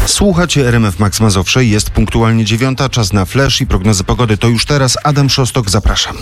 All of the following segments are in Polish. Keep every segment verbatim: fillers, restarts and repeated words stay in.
Słuchacie R M F Max Mazowsze, jest punktualnie dziewiąta, czas na flash i prognozy pogody. To już teraz Adam Szostok, zapraszam.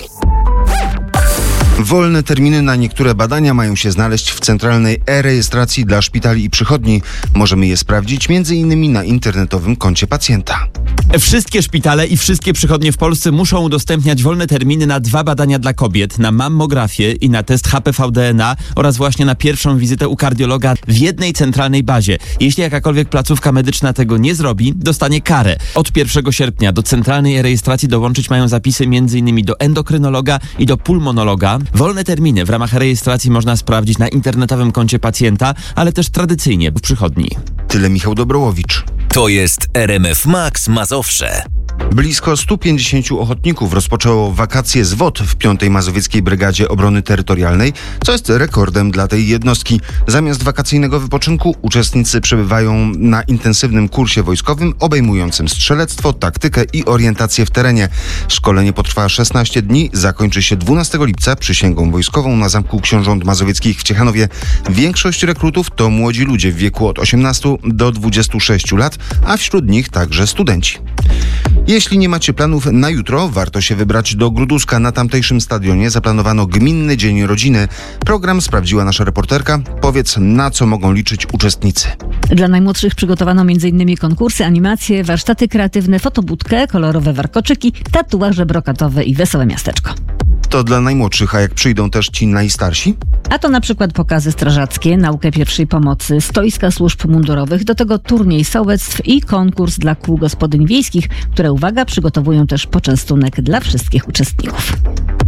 Wolne terminy na niektóre badania mają się znaleźć w centralnej e-rejestracji dla szpitali i przychodni. Możemy je sprawdzić między innymi na internetowym koncie pacjenta. Wszystkie szpitale i wszystkie przychodnie w Polsce muszą udostępniać wolne terminy na dwa badania dla kobiet, na mammografię i na test H P V D N A oraz właśnie na pierwszą wizytę u kardiologa w jednej centralnej bazie. Jeśli jakakolwiek placówka medyczna tego nie zrobi, dostanie karę. Od pierwszego sierpnia do centralnej rejestracji dołączyć mają zapisy między innymi do endokrynologa i do pulmonologa. Wolne terminy w ramach rejestracji można sprawdzić na internetowym koncie pacjenta, ale też tradycyjnie w przychodni. Tyle Michał Dobrołowicz. To jest R M F Max Mazowsze. Blisko stu pięćdziesięciu ochotników rozpoczęło wakacje z W O T w piątej Mazowieckiej Brygadzie Obrony Terytorialnej, co jest rekordem dla tej jednostki. Zamiast wakacyjnego wypoczynku uczestnicy przebywają na intensywnym kursie wojskowym obejmującym strzelectwo, taktykę i orientację w terenie. Szkolenie potrwa szesnaście dni, zakończy się dwunastego lipca przysięgą wojskową na Zamku Książąt Mazowieckich w Ciechanowie. Większość rekrutów to młodzi ludzie w wieku od osiemnastu do dwudziestu sześciu lat, a wśród nich także studenci. Jeśli nie macie planów na jutro, warto się wybrać do Gruduska. Na tamtejszym stadionie zaplanowano Gminny Dzień Rodziny. Program sprawdziła nasza reporterka. Powiedz, na co mogą liczyć uczestnicy. Dla najmłodszych przygotowano m.in. konkursy, animacje, warsztaty kreatywne, fotobudkę, kolorowe warkoczyki, tatuaże brokatowe i wesołe miasteczko. To dla najmłodszych, a jak przyjdą też ci najstarsi? A to na przykład pokazy strażackie, naukę pierwszej pomocy, stoiska służb mundurowych, do tego turniej sołectw i konkurs dla kół gospodyń wiejskich, które, uwaga, przygotowują też poczęstunek dla wszystkich uczestników.